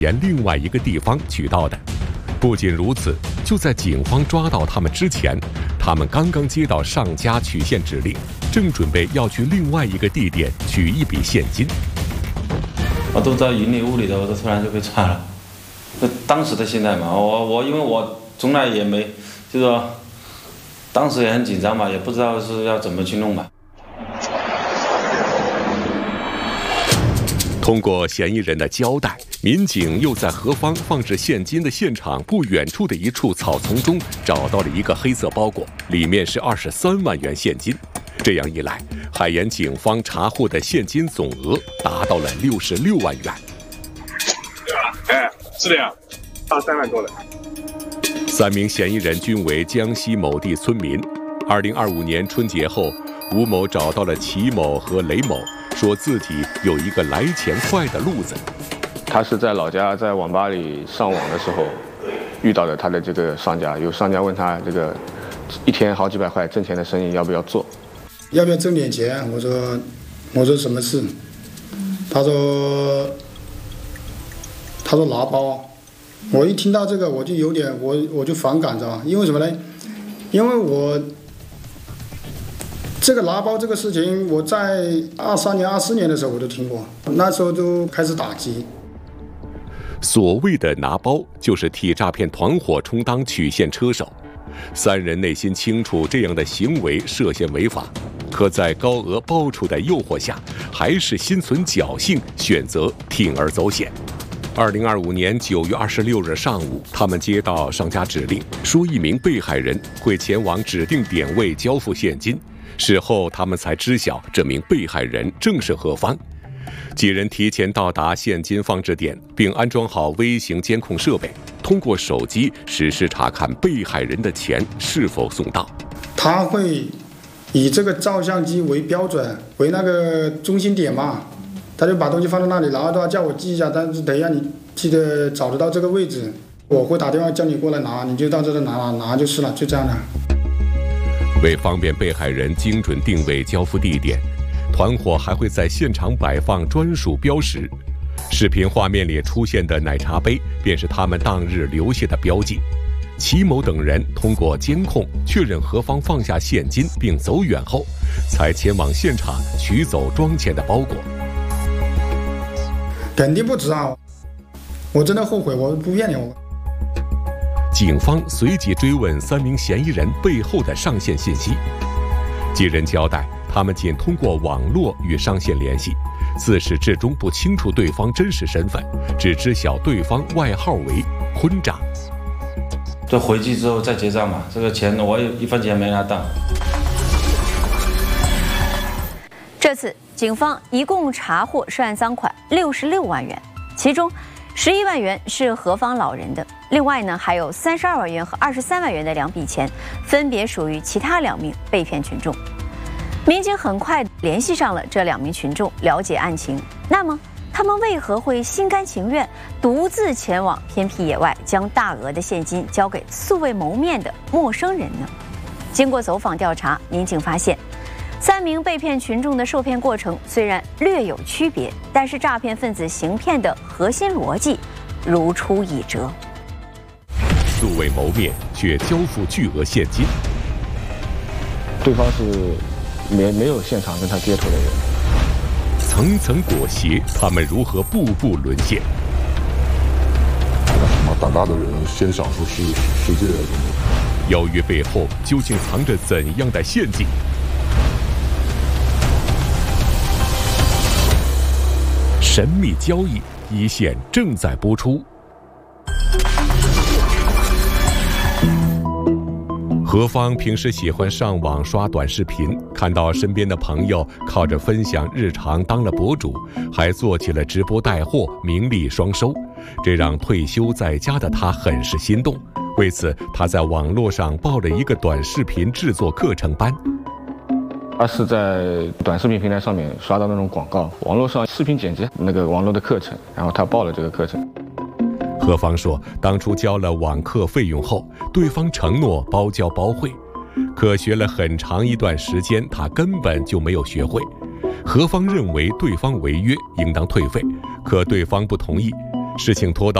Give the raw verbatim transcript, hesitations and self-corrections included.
沿另外一个地方取到的。不仅如此，就在警方抓到他们之前，他们刚刚接到上家取现指令，正准备要去另外一个地点取一笔现金。 我都在云里雾里的，我都突然就被抓了。当时的心态嘛，我我因为我从来也没，就是说，当时也很紧张嘛，也不知道是要怎么去弄嘛。 通过嫌疑人的交代，民警又在何方放置现金的现场不远处的一处草丛中找到了一个黑色包裹，里面是二十三万元现金。这样一来，海盐警方查获的现金总额达到了六十六万元。 哎，是的呀，二三万多了。 三名嫌疑人均为江西某地村民。二零二五年春节后，吴某找到了齐某和雷某，说自己有一个来钱快的路子。 他是在老家在网吧里上网的时候遇到了他的这个商家，有商家问他这个一天好几百块挣钱的生意要不要做， 要不要挣点钱？我说我说什么事？他说他说拿包。我一听到这个我就有点我我就反感着，因为什么呢？因为我这个拿包这个事情，我在二三年、二四年的时候我都听过，那时候就开始打击。 所谓的拿包，就是替诈骗团伙充当取现车手。三人内心清楚这样的行为涉嫌违法，可在高额报酬的诱惑下，还是心存侥幸，选择铤而走险。二零二五年九月二十六日上午，他们接到商家指令，说一名被害人会前往指定点位交付现金。事后，他们才知晓这名被害人正是何方。几人提前到达现金放置点，并安装好微型监控设备，通过手机实时查看被害人的钱是否送到。 他会以这个照相机为标准，为那个中心点嘛。他就把东西放在那里，然后的话叫我记一下，但是等一下你记得找得到这个位置，我会打电话叫你过来拿，你就到这里拿拿就是了，就这样的。 为方便被害人精准定位交付地点，团伙还会在现场摆放专属标识。视频画面里出现的奶茶杯便是他们当日留下的标记。齐某等人通过监控确认何方放下现金并走远后，才前往现场取走装钱的包裹。 肯定不止啊！我真的后悔，我不骗你。我警方随即追问三名嫌疑人背后的上线信息。几人交代，他们仅通过网络与上线联系，自始至终不清楚对方真实身份，只知晓对方外号为坤长。 这回去之后再结账嘛，这个钱我一分钱没拿到。 这次警方一共查获涉案赃款六十六万元，其中十一万元是何方老人的，另外呢还有三十二万元和二十三万元的两笔钱，分别属于其他两名被骗群众。民警很快联系上了这两名群众，了解案情。那么他们为何会心甘情愿独自前往偏僻野外，将大额的现金交给素未谋面的陌生人呢？经过走访调查，民警发现三名被骗群众的受骗过程虽然略有区别，但是诈骗分子行骗的核心逻辑如出一辙。 素未谋面却交付巨额现金， 对方是没没有现场跟他接触的人， 层层裹挟，他们如何步步沦陷？ 什么胆大的人先想出世世界什么？ 邀约背后究竟藏着怎样的陷阱？神秘交易一线正在播出。何方平时喜欢上网刷短视频，看到身边的朋友靠着分享日常当了博主，还做起了直播带货，名利双收，这让退休在家的他很是心动。为此，他在网络上报了一个短视频制作课程班。 他是在短视频平台上面刷到那种广告，网络上视频剪辑那个网络的课程，然后他报了这个课程。 何方说，当初交了网课费用后，对方承诺包教包会，可学了很长一段时间，他根本就没有学会。何方认为对方违约，应当退费，可对方不同意。 事情拖到